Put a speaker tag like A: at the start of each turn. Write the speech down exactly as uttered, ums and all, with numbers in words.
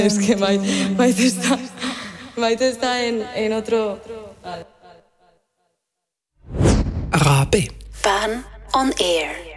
A: Es que Maite, Maite está, Maite está en, en otro...
B: Rabe.
C: Fan on Air.